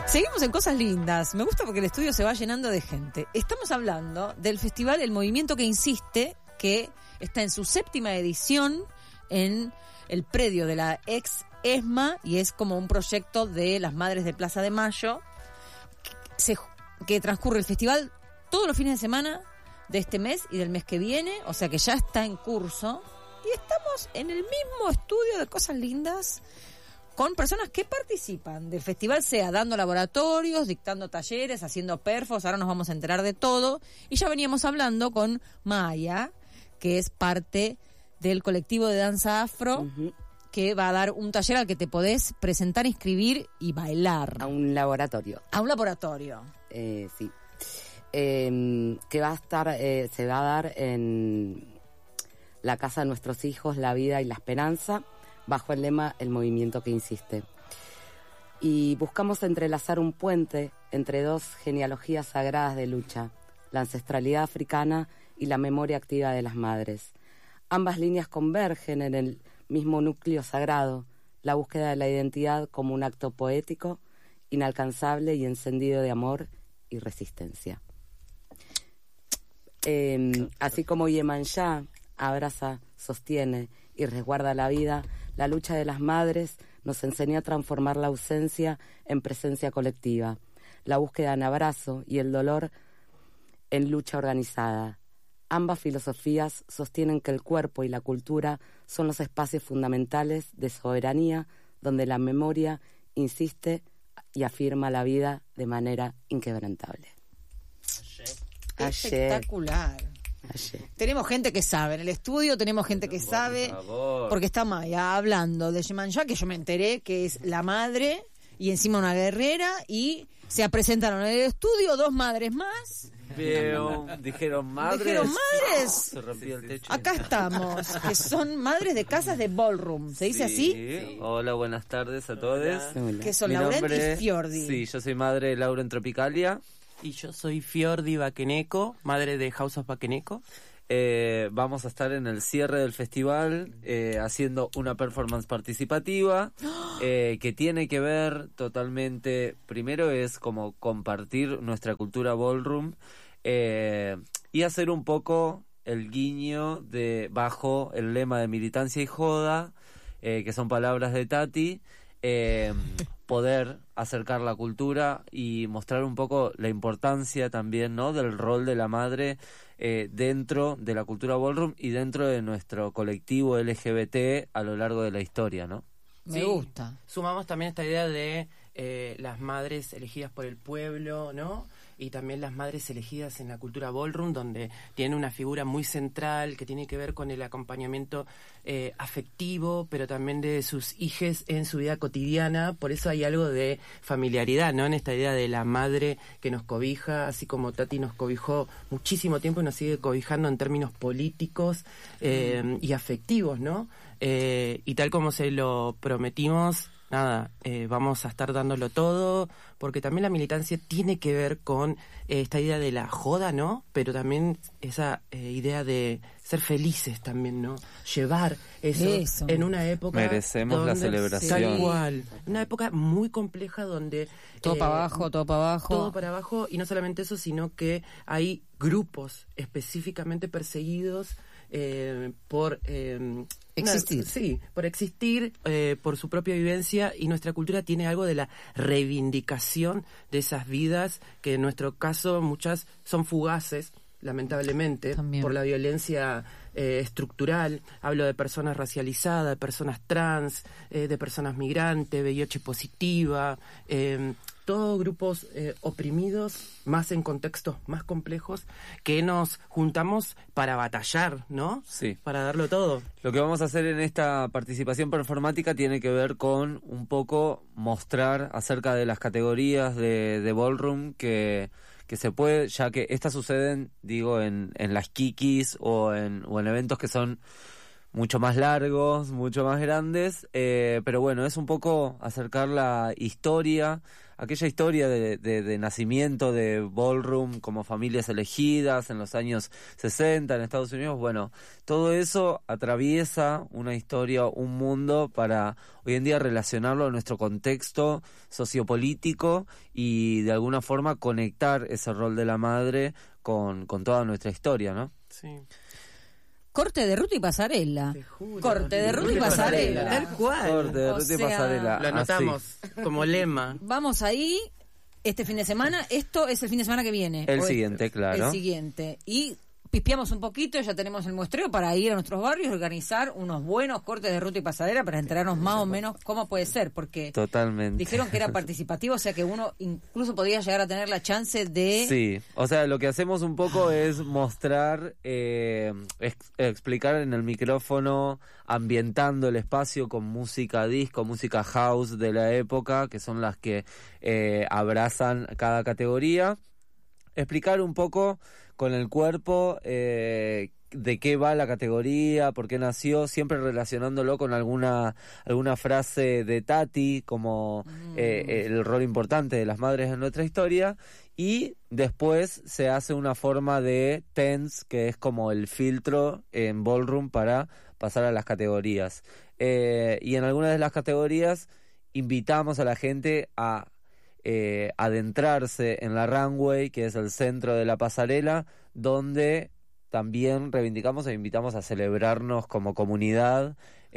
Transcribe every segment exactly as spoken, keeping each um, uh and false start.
Seguimos en Cosas Lindas. Me gusta porque el estudio se va llenando de gente. Estamos hablando del festival El Movimiento que Insiste, que está en su séptima edición en el predio de la ex ESMA y es como un proyecto de las Madres de Plaza de Mayo que, se, que transcurre el festival todos los fines de semana de este mes y del mes que viene, o sea que ya está en curso y estamos en el mismo estudio de Cosas Lindas con personas que participan del festival, sea dando laboratorios, dictando talleres, haciendo perfos, ahora nos vamos a enterar de todo. Y ya veníamos hablando con Maya, que es parte del colectivo de danza afro, uh-huh. que va a dar un taller al que te podés presentar, inscribir y bailar. A un laboratorio. A un laboratorio. Eh, sí. Eh, que va a estar, eh, se va a dar en la Casa de Nuestros Hijos, la Vida y la Esperanza, bajo el lema El Movimiento que Insiste. Y buscamos entrelazar un puente entre dos genealogías sagradas de lucha, la ancestralidad africana y la memoria activa de las madres. Ambas líneas convergen en el mismo núcleo sagrado, la búsqueda de la identidad como un acto poético, inalcanzable y encendido de amor y resistencia. Eh, así como Yemanjá abraza, sostiene y resguarda la vida, la lucha de las madres nos enseñó a transformar la ausencia en presencia colectiva, la búsqueda en abrazo y el dolor en lucha organizada. Ambas filosofías sostienen que el cuerpo y la cultura son los espacios fundamentales de soberanía donde la memoria insiste y afirma la vida de manera inquebrantable. Espectacular. Ayer. Tenemos gente que sabe, en el estudio tenemos gente que sabe, porque está Maya hablando de Yemanjá, que yo me enteré que es la madre y encima una guerrera, y se presentaron en el estudio dos madres más. Pero dijeron madres. Dijeron madres. Se rompió el techo. Acá estamos, que son madres de casas de ballroom, ¿se dice Sí. así? Hola, buenas tardes a todos. Hola. Que son Mi Laurent nombre- y Fiordi. Sí, yo soy madre de Laura en Tropicalia. Y yo soy Fiordi Baqueneco, madre de House of Baqueneco. Eh, vamos a estar en el cierre del festival eh, haciendo una performance participativa eh, que tiene que ver totalmente, primero es como compartir nuestra cultura ballroom eh, y hacer un poco el guiño de bajo el lema de militancia y joda, eh, que son palabras de Tati, eh, poder acercar la cultura y mostrar un poco la importancia también, ¿no?, del rol de la madre eh, dentro de la cultura ballroom y dentro de nuestro colectivo L G B T a lo largo de la historia, ¿no? Me Sí. gusta. Sumamos también esta idea de eh, las madres elegidas por el pueblo, ¿no? Y también las madres elegidas en la cultura ballroom, donde tiene una figura muy central que tiene que ver con el acompañamiento eh, afectivo, pero también de sus hijes en su vida cotidiana. Por eso hay algo de familiaridad, ¿no? En esta idea de la madre que nos cobija, así como Tati nos cobijó muchísimo tiempo y nos sigue cobijando en términos políticos eh, mm. y afectivos, ¿no? Eh, y tal como se lo prometimos, nada, eh, vamos a estar dándolo todo, porque también la militancia tiene que ver con eh, esta idea de la joda, ¿no? Pero también esa eh, idea de ser felices también, ¿no? Llevar eso, Eso. en una época Merecemos la donde- celebración. Tal cual. Una época muy compleja donde... Todo eh, para abajo, todo para abajo. todo para abajo, y no solamente eso, sino que hay grupos específicamente perseguidos eh, por... Eh, Existir. una- sí, por existir, eh, por su propia vivencia, y nuestra cultura tiene algo de la reivindicación de esas vidas, que en nuestro caso muchas son fugaces, lamentablemente, También. por la violencia eh, estructural. Hablo de personas racializadas, de personas trans, eh, de personas migrantes, V I H positiva, eh, todos grupos eh, oprimidos, más en contextos más complejos, que nos juntamos para batallar, ¿no? Sí. Para darlo todo. Lo que vamos a hacer en esta participación performática tiene que ver con un poco mostrar acerca de las categorías de, de ballroom que, que se puede, ya que estas suceden, digo, en, en las kikis o en, o en eventos que son mucho más largos, mucho más grandes, eh, pero bueno, es un poco acercar la historia, aquella historia de, de, de nacimiento de ballroom como familias elegidas en los años sesenta en Estados Unidos. Bueno, todo eso atraviesa una historia, un mundo para hoy en día relacionarlo a nuestro contexto sociopolítico y de alguna forma conectar ese rol de la madre con, con toda nuestra historia, ¿no? Sí. Corte de ruta y pasarela. Te juro. Corte de ruta y pasarela. Tal cual. Corte de O ruta y sea, pasarela. Lo anotamos como lema. Vamos ahí este fin de semana. Esto es el fin de semana que viene. El O siguiente, este, claro. El siguiente. Y pispeamos un poquito, ya tenemos el muestreo para ir a nuestros barrios y organizar unos buenos cortes de ruta y pasadera para enterarnos más o menos cómo puede ser, porque Totalmente. dijeron que era participativo, o sea que uno incluso podía llegar a tener la chance de... Sí, o sea, lo que hacemos un poco es mostrar, eh, ex- explicar en el micrófono, ambientando el espacio con música disco, música house de la época, que son las que eh, abrazan cada categoría. Explicar un poco con el cuerpo eh, de qué va la categoría, por qué nació, siempre relacionándolo con alguna alguna frase de Tati, como mm. eh, el rol importante de las madres en nuestra historia, y después se hace una forma de TENS, que es como el filtro en Ballroom para pasar a las categorías. Eh, y en algunas de las categorías invitamos a la gente a Eh, adentrarse en la runway, que es el centro de la pasarela, donde también reivindicamos e invitamos a celebrarnos como comunidad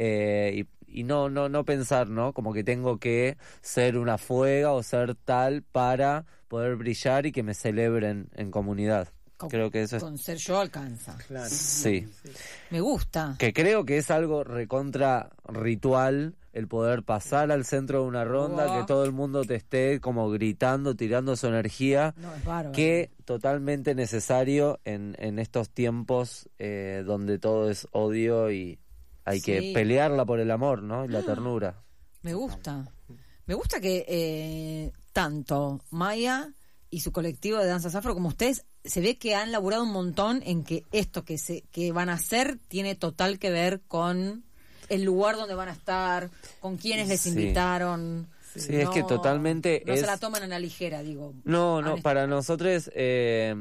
eh, y, y no, no, no pensar, ¿no? Como que tengo que ser una fuega o ser tal para poder brillar y que me celebren en comunidad. Con, creo que eso es... con ser yo alcanza. Claro. Sí. Me gusta. Que creo que es algo recontra ritual el poder pasar al centro de una ronda, Wow. que todo el mundo te esté como gritando, tirando su energía, No, es bárbaro. que totalmente necesario en, en estos tiempos eh, donde todo es odio y hay Sí. que pelearla por el amor, ¿no? Y la ternura. Me gusta. Me gusta que eh, tanto Maya y su colectivo de danzas afro como ustedes se ve que han laburado un montón en que esto que se que van a hacer tiene total que ver con el lugar donde van a estar, con quienes les Sí. invitaron. Sí, es que totalmente no es... se la toman a la ligera, digo. No, no, Han para nosotros eh,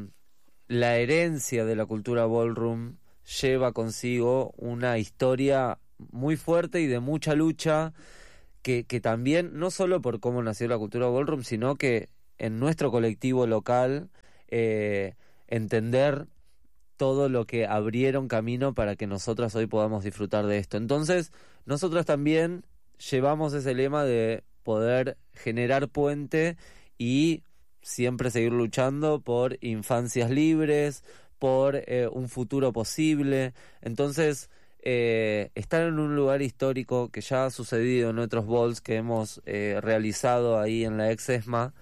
la herencia de la cultura ballroom lleva consigo una historia muy fuerte y de mucha lucha, que, que también, no solo por cómo nació la cultura ballroom, sino que en nuestro colectivo local eh, entender todo lo que abrieron camino para que nosotras hoy podamos disfrutar de esto. Entonces, nosotros también llevamos ese lema de poder generar puente y siempre seguir luchando por infancias libres, por eh, un futuro posible. Entonces, eh, estar en un lugar histórico que ya ha sucedido en otros balls que hemos eh, realizado ahí en la ex ESMA,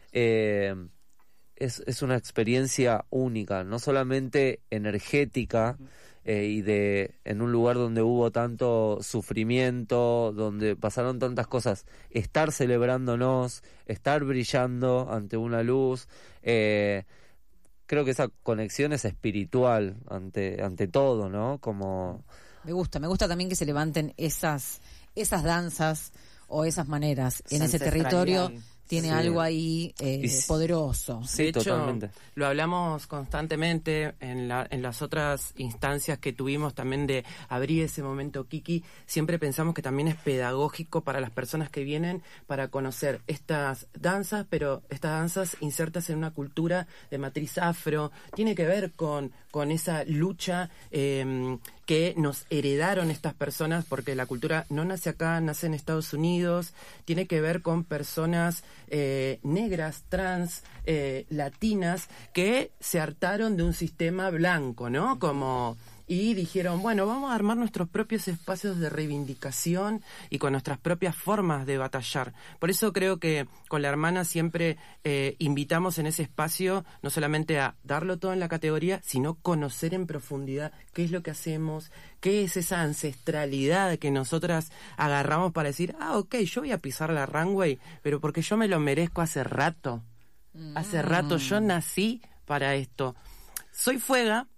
eh, es, es una experiencia única, no solamente energética, eh, y de en un lugar donde hubo tanto sufrimiento, donde pasaron tantas cosas, estar celebrándonos, estar brillando ante una luz, eh, creo que esa conexión es espiritual ante ante todo, ¿no? Como Me gusta, me gusta también que se levanten esas esas danzas o esas maneras en ese territorio. Tiene Sí. algo ahí eh, Y s- poderoso. Sí, de hecho, totalmente. lo hablamos constantemente en, la, en las otras instancias que tuvimos también de abrir ese momento Kiki. Siempre pensamos que también es pedagógico para las personas que vienen para conocer estas danzas, pero estas danzas insertas en una cultura de matriz afro. Tiene que ver con, con esa lucha eh, que nos heredaron estas personas, porque la cultura no nace acá, nace en Estados Unidos. Tiene que ver con personas Eh, negras, trans, eh, latinas, que se hartaron de un sistema blanco, ¿no? Como... Y dijeron, bueno, vamos a armar nuestros propios espacios de reivindicación y con nuestras propias formas de batallar. Por eso creo que con la hermana siempre eh, invitamos en ese espacio no solamente a darlo todo en la categoría, sino conocer en profundidad qué es lo que hacemos, qué es esa ancestralidad que nosotras agarramos para decir, ah, ok, yo voy a pisar la runway, pero porque yo me lo merezco hace rato. Hace rato yo nací para esto. Soy fuega,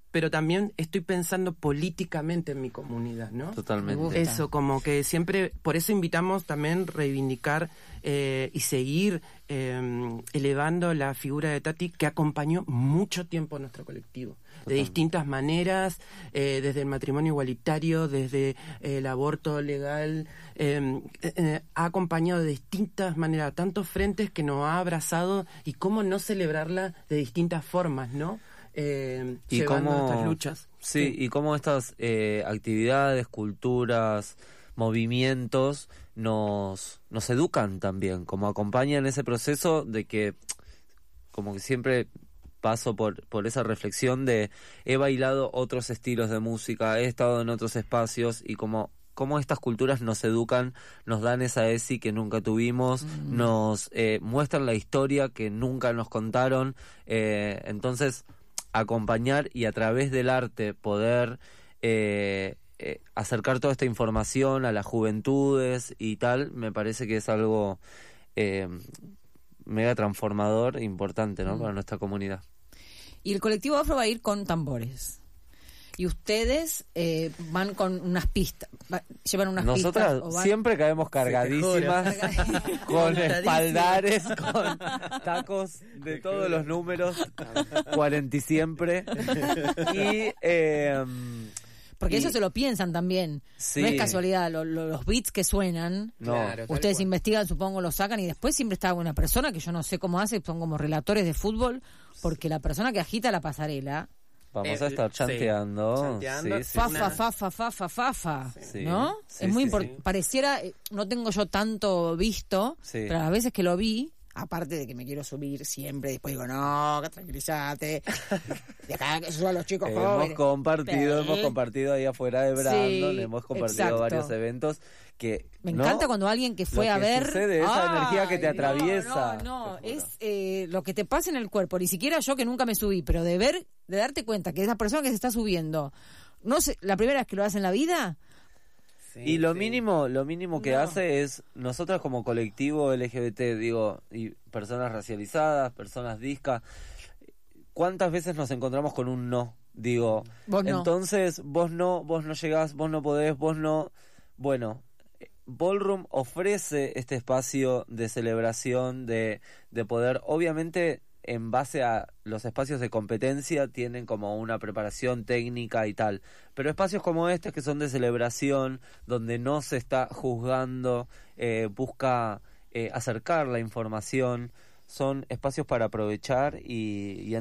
pero también estoy pensando políticamente en mi comunidad, ¿no? Totalmente. Eso, como que siempre, por eso invitamos también reivindicar eh, y seguir eh, elevando la figura de Tati, que acompañó mucho tiempo a nuestro colectivo, Totalmente. de distintas maneras, eh, desde el matrimonio igualitario, desde eh, el aborto legal, eh, eh, ha acompañado de distintas maneras, tantos frentes que nos ha abrazado, y cómo no celebrarla de distintas formas, ¿no? Eh, Y llevando cómo- nuestras luchas. Sí, y cómo estas eh, actividades, culturas, movimientos nos, nos educan también, como acompañan ese proceso de que, como que siempre paso por, por esa reflexión de he bailado otros estilos de música, he estado en otros espacios y como cómo estas culturas nos educan, nos dan esa ESI que nunca tuvimos, mm. nos eh, muestran la historia que nunca nos contaron, eh, entonces acompañar y a través del arte poder eh, eh, acercar toda esta información a las juventudes y tal, me parece que es algo eh, mega transformador, importante, ¿no? Mm. Para nuestra comunidad. Y el colectivo afro va a ir con tambores. Y ustedes eh, van con unas pistas, va, llevan unas Nosotras pistas. Nosotras siempre caemos cargadísimas, con espaldares, con tacos de todos los números, cuarenta y siempre. Y... Eh, Porque y, eso se lo piensan también. Sí. No es casualidad, lo, lo, los beats que suenan, no. Claro, ustedes investigan, supongo, lo sacan y después siempre está una persona que yo no sé cómo hace, son como relatores de fútbol, porque la persona que agita la pasarela... Vamos a estar chanteando. Sí, chanteando. Sí, sí, fa, sí. fa, fa, fa, fa, fa, fa, fa, sí. ¿no? Sí, es muy sí, importante. sí. Pareciera, no tengo yo tanto visto, sí. pero a veces que lo vi, aparte de que me quiero subir siempre, después digo, no, que tranquilízate. De acá que yo a los chicos hemos jóvenes. compartido, pero... hemos compartido ahí afuera de Brandon, sí, hemos compartido exacto. varios eventos que me ¿no? encanta cuando alguien que fue lo a que ver sucede, esa ¡ay, energía que te atraviesa. No, no, no. es eh, lo que te pasa en el cuerpo, ni siquiera yo que nunca me subí, pero de ver, de darte cuenta que esa persona que se está subiendo, no sé, la primera vez que lo hace en la vida. Sí, y lo sí. mínimo, lo mínimo que no. hace es, nosotras como colectivo L G B T, digo, y personas racializadas, personas discas, ¿cuántas veces nos encontramos con un no? Digo, vos no. entonces vos no, vos no llegás, vos no podés, vos no... Bueno, Ballroom ofrece este espacio de celebración, de, de poder, obviamente en base a los espacios de competencia tienen como una preparación técnica y tal, pero espacios como este que son de celebración, donde no se está juzgando, eh, busca eh, acercar la información, son espacios para aprovechar y, y